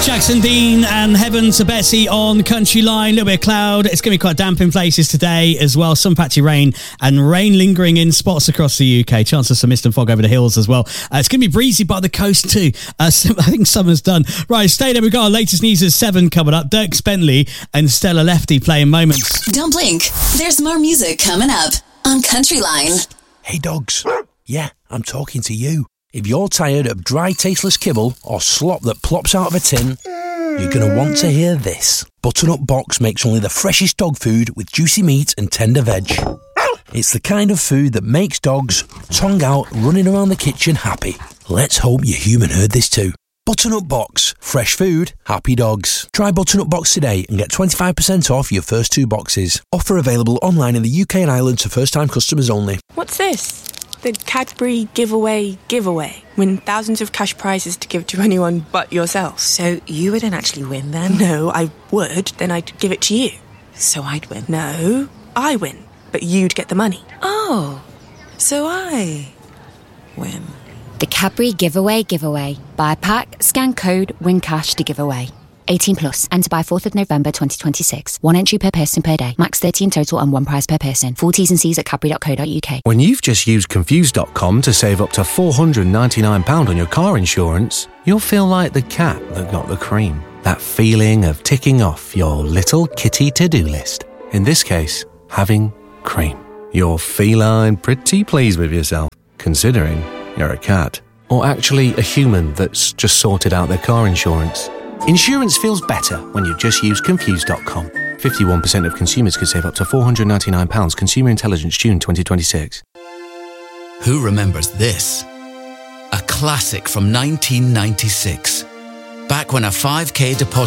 Jackson Dean and Heaven to Bessie on Country Line. A little bit of cloud. It's going to be quite damp in places today as well. Some patchy rain and rain lingering in spots across the UK. Chance of some mist and fog over the hills as well. It's going to be breezy by the coast too. I think summer's done. Right, stay there. We've got our latest news at 7 coming up. Dirk Bentley and Stella Lefty playing Moments. Don't blink. There's more music coming up on Country Line. Hey dogs. Yeah, I'm talking to you. If you're tired of dry, tasteless kibble or slop that plops out of a tin, you're going to want to hear this. Butternut Box makes only the freshest dog food with juicy meat and tender veg. It's the kind of food that makes dogs, tongue out, running around the kitchen happy. Let's hope your human heard this too. Butternut Box. Fresh food, happy dogs. Try Butternut Box today and get 25% off your first 2 boxes. Offer available online in the UK and Ireland to first-time customers only. What's this? The Cadbury giveaway. Win thousands of cash prizes to give to anyone but yourself. So you wouldn't actually win then? No, I would. Then I'd give it to you. So I'd win? No, I win. But you'd get the money. Oh, so I win. The Cadbury giveaway. Buy a pack, scan code, win cash to give away. 18 plus. Enter by 4th of November 2026. 1 entry per person per day. Max 30 in total and 1 prize per person. Full T's and C's at cadbury.co.uk. When you've just used Confused.com to save up to £499 on your car insurance, you'll feel like the cat that got the cream. That feeling of ticking off your little kitty to-do list. In this case, having cream. You're feline pretty pleased with yourself, considering you're a cat. Or actually a human that's just sorted out their car insurance. Insurance feels better when you just use Confused.com. 51% of consumers could save up to £499. Consumer Intelligence, June 2026. Who remembers this? A classic from 1996. Back when a 5k deposit